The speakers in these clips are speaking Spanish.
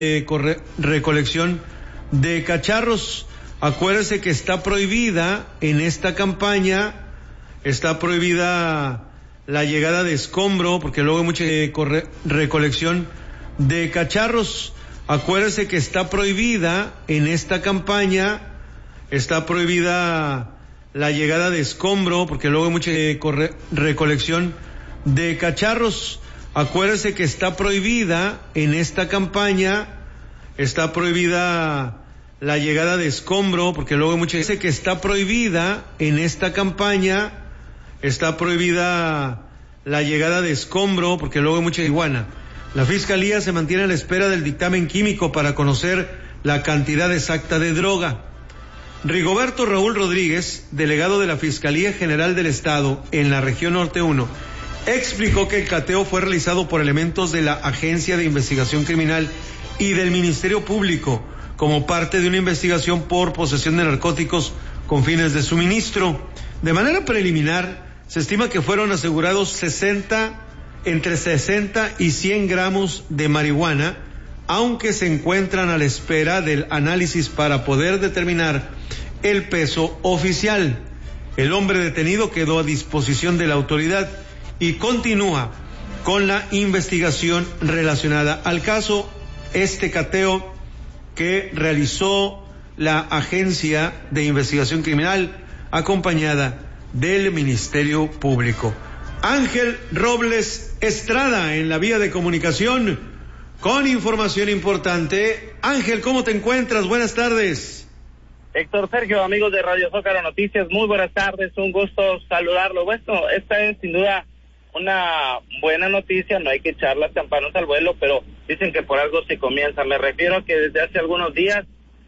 recolección de cacharros. Acuérdese que está prohibida en esta campaña, está prohibida la llegada de escombro, porque luego hay mucha recolección de cacharros. Acuérdese que está prohibida en esta campaña, está prohibida la llegada de escombro, porque luego hay mucha recolección de cacharros. Acuérdese que está prohibida en esta campaña, está prohibida la llegada de escombro, porque luego hay mucha gente que está prohibida en esta campaña, está prohibida la llegada de escombro, porque luego hay mucha iguana. La Fiscalía se mantiene a la espera del dictamen químico para conocer la cantidad exacta de droga. Rigoberto Raúl Rodríguez, delegado de la Fiscalía General del Estado en la región Norte 1, explicó que el cateo fue realizado por elementos de la Agencia de Investigación Criminal y del Ministerio Público como parte de una investigación por posesión de narcóticos con fines de suministro. De manera preliminar, se estima que fueron asegurados entre 60 y 100 gramos de marihuana, aunque se encuentran a la espera del análisis para poder determinar el peso oficial. El hombre detenido quedó a disposición de la autoridad y continúa con la investigación relacionada al caso. Este cateo que realizó la Agencia de Investigación Criminal acompañada del Ministerio Público. Ángel Robles Estrada en la vía de comunicación con información importante. Ángel, ¿cómo te encuentras? Buenas tardes. Héctor Sergio, amigos de Radio Zócalo Noticias, muy buenas tardes, un gusto saludarlo. Bueno, esta es sin duda una buena noticia, no hay que echar las campanas al vuelo, pero dicen que por algo se comienza. Me refiero a que desde hace algunos días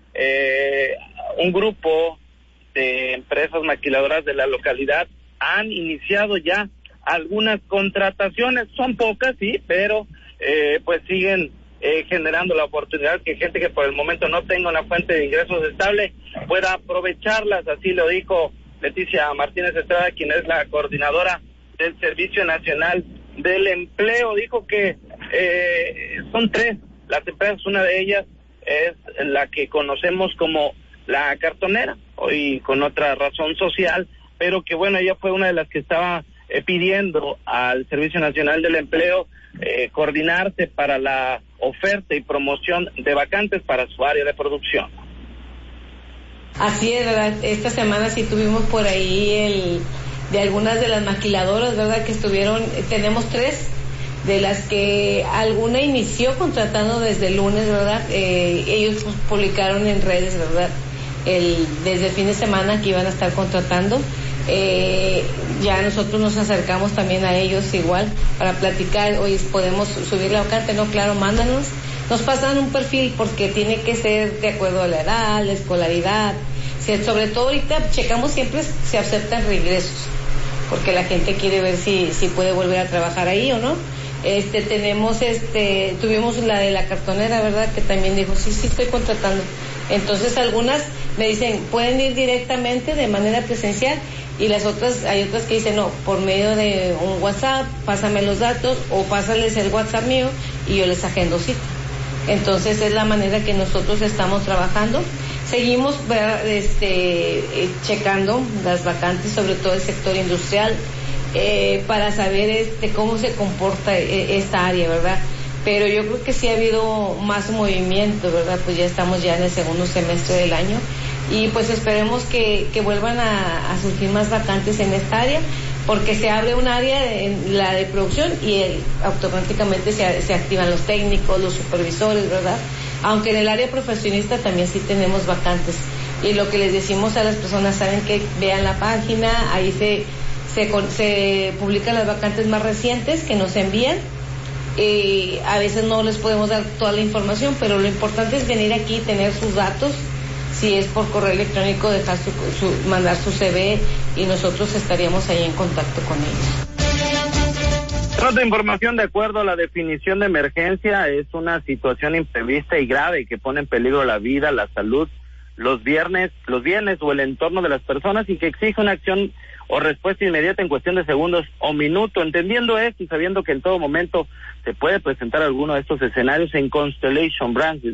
un grupo de empresas maquiladoras de la localidad han iniciado ya algunas contrataciones, son pocas, sí, pero pues siguen generando la oportunidad que gente que por el momento no tenga una fuente de ingresos estable pueda aprovecharlas. Así lo dijo Leticia Martínez Estrada, quien es la coordinadora del Servicio Nacional del Empleo. Dijo que son tres las empresas, una de ellas es la que conocemos como la cartonera, hoy con otra razón social, pero que bueno, ella fue una de las que estaba pidiendo al Servicio Nacional del Empleo coordinarse para la oferta y promoción de vacantes para su área de producción. Así es, ¿verdad? Esta semana sí tuvimos por ahí de algunas de las maquiladoras, ¿verdad? Que estuvieron, tenemos tres, de las que alguna inició contratando desde el lunes, ¿verdad? Ellos publicaron en redes, ¿verdad? Desde el fin de semana que iban a estar contratando. Ya nosotros nos acercamos también a ellos igual para platicar. Oye, ¿podemos subir la vacante? No, claro, mándanos. Nos pasan un perfil porque tiene que ser de acuerdo a la edad, la escolaridad. Sobre todo ahorita checamos siempre si aceptan regresos, porque la gente quiere ver si puede volver a trabajar ahí o no. Tuvimos la de la cartonera, ¿verdad? Que también dijo, sí, estoy contratando. Entonces algunas me dicen, pueden ir directamente de manera presencial, y hay otras que dicen, no, por medio de un WhatsApp, pásame los datos, o pásales el WhatsApp mío y yo les agendo cita. Entonces es la manera que nosotros estamos trabajando. Seguimos checando las vacantes, sobre todo el sector industrial, para saber cómo se comporta esta área, ¿verdad? Pero yo creo que sí ha habido más movimiento, ¿verdad? Pues ya estamos ya en el segundo semestre del año y pues esperemos que vuelvan a surgir más vacantes en esta área, porque se abre un área en la de producción y automáticamente se activan los técnicos, los supervisores, ¿verdad? Aunque en el área profesionista también sí tenemos vacantes, y lo que les decimos a las personas, saben que vean la página, ahí se publican las vacantes más recientes que nos envían. A veces no les podemos dar toda la información, pero lo importante es venir aquí, tener sus datos, si es por correo electrónico, dejar mandar su CV y nosotros estaríamos ahí en contacto con ellos. Otra información: de acuerdo a la definición de emergencia, es una situación imprevista y grave que pone en peligro la vida, la salud, los bienes o el entorno de las personas y que exige una acción o respuesta inmediata en cuestión de segundos o minutos. Entendiendo esto y sabiendo que en todo momento se puede presentar alguno de estos escenarios, en Constellation Brands